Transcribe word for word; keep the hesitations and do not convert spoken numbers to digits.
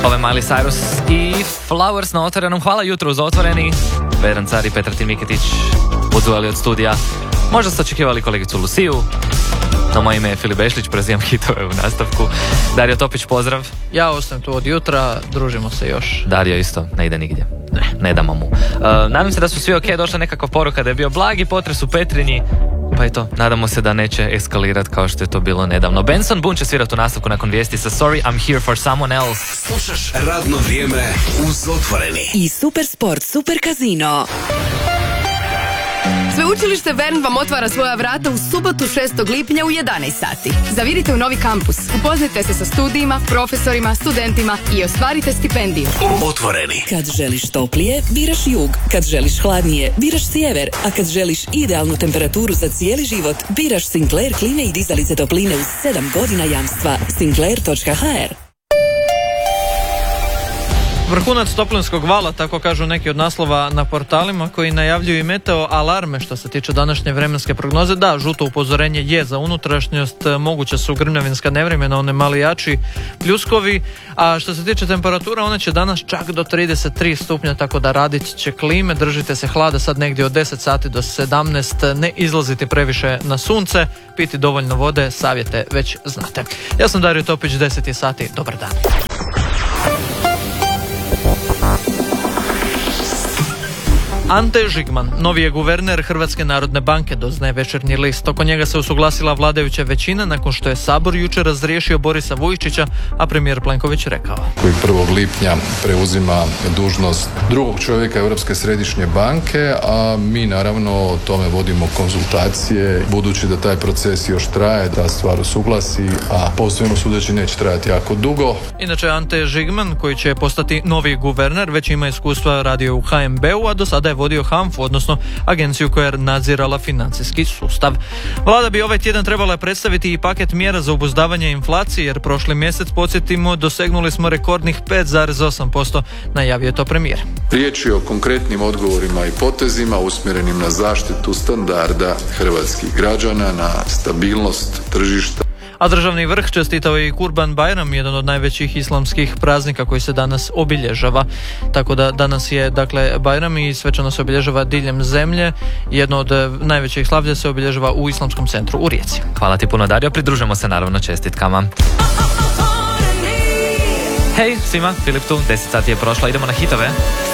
Ove Miley Cyrus i Flowers na Otvorenom. Hvala jutro za Otvoreni. Vedran Car i Petar Timiketić uzvali od studija. Možda ste očekivali kolegicu Luciju, no moje ime je Filip Bešlić, prezivam hitove u nastavku. Dario Topić, pozdrav. Ja ostajem tu od jutra, družimo se još. Dario isto, ne ide nigdje. Ne, ne damo mu. Uh, nadam se da su svi ok, došla nekakva poruka da je bio blagi potres u Petrinji. Pa eto, nadamo se da neće eskalirati kao što je to bilo nedavno. Benson Boone će svirati u nastavku nakon vijesti sa Sorry, I'm here for someone else. Slušaš radno vrijeme uz Otvoreni. I Super Sport, Super Casino. Sveučilište Vern vam otvara svoja vrata u subotu šestog lipnja u jedanaest sati. Zavirite u novi kampus, upoznajte se sa studijima, profesorima, studentima i ostvarite stipendiju. Otvoreni. Kad želiš toplije, biraš jug. Kad želiš hladnije, biraš sjever. A kad želiš idealnu temperaturu za cijeli život, biraš Sinclair klime i dizalice topline uz sedam godina jamstva. Sinclair točka ha er. Vrhunac toplinskog vala, tako kažu neki od naslova na portalima koji najavljuju i meteo alarme što se tiče današnje vremenske prognoze. Da, žuto upozorenje je za unutrašnjost, moguće su grmljavinska nevremena, one mali jači pljuskovi, a što se tiče temperatura, one će danas čak do trideset tri stupnja, tako da radit će klime, držite se hlada sad negdje od deset sati do sedamnaest, ne izlaziti previše na sunce, piti dovoljno vode, savjete već znate. Ja sam Dario Topić, deset sati, dobar dan. Ante Žigman, novi je guverner Hrvatske narodne banke, doznaje Večernji list. Oko njega se usuglasila vladajuća većina nakon što je Sabor jučer razriješio Borisa Vujčića, a premijer Plenković rekao: koji prvog lipnja preuzima dužnost drugog čovjeka Europske središnje banke, a mi naravno o tome vodimo konzultacije, budući da taj proces još traje, da stvar usuglasi, a po svemu sudeći neće trajati jako dugo. Inače, Ante Žigman, koji će postati novi guverner, već ima iskustva, radio u ha em be u, a do sada je vodio HANFU, odnosno agenciju koja je nadzirala financijski sustav. Vlada bi ovaj tjedan trebala predstaviti i paket mjera za obuzdavanje inflacije, jer prošli mjesec, podsjetimo, dosegnuli smo rekordnih pet zarez osam posto, najavio je to premijer. Riječ je o konkretnim odgovorima i potezima usmjerenim na zaštitu standarda hrvatskih građana, na stabilnost tržišta. A državni vrh čestitao je i Kurban Bajram, jedan od najvećih islamskih praznika koji se danas obilježava. Tako da danas je, dakle, Bajram i svečano se obilježava diljem zemlje. Jedno od najvećih slavlja se obilježava u Islamskom centru u Rijeci. Hvala ti puno, Dario, pridružujemo se naravno čestitkama. Hej svima, Filip tu, deset sati je prošlo, idemo na hitove.